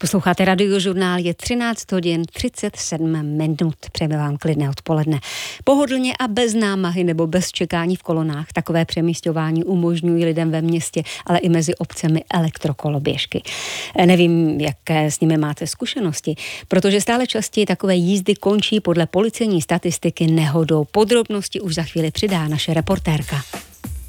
Posloucháte Radiožurnál, je 13 hodin 37 minut. Přejeme vám klidné odpoledne. Pohodlně a bez námahy nebo bez čekání v kolonách. Takové přemísťování umožňují lidem ve městě, ale i mezi obcemi elektrokoloběžky. Nevím, jaké s nimi máte zkušenosti, protože stále častěji takové jízdy končí podle policejní statistiky nehodou. Podrobnosti už za chvíli přidá naše reportérka.